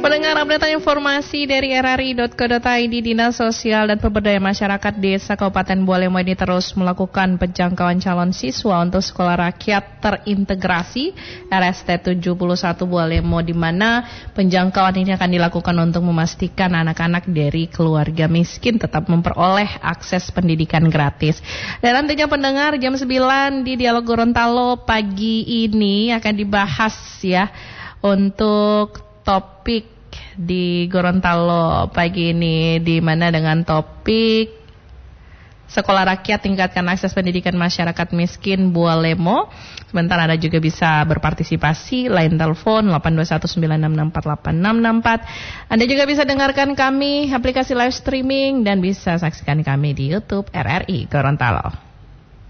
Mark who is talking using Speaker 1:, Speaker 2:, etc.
Speaker 1: Pendengar, update informasi dari rri.co.id. Dinas Sosial dan Pemberdayaan Masyarakat Desa Kabupaten Bualemo ini terus melakukan penjangkauan calon siswa untuk sekolah rakyat terintegrasi RST 71 Bualemo, di mana penjangkauan ini akan dilakukan untuk memastikan anak-anak dari keluarga miskin tetap memperoleh akses pendidikan gratis. Dan nantinya pendengar, jam 9 di Dialog Gorontalo pagi ini akan dibahas ya untuk topik di Gorontalo pagi ini, di mana dengan topik Sekolah Rakyat Tingkatkan Akses Pendidikan Masyarakat Miskin Bualemo. Sebentar Anda juga bisa berpartisipasi, line telepon 82196648664. Anda juga bisa dengarkan kami aplikasi live streaming dan bisa saksikan kami di YouTube RRI Gorontalo.